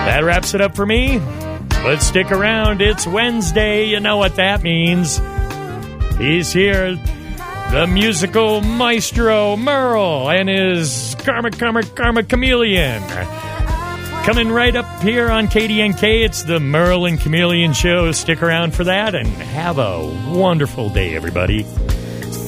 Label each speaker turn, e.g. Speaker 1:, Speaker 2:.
Speaker 1: That wraps it up for me. But stick around. It's Wednesday. You know what that means. He's here. The musical maestro, Merle, and his Karma Chameleon. Coming right up here on KDNK, it's the Merle and Chameleon Show. Stick around for that, and have a wonderful day, everybody.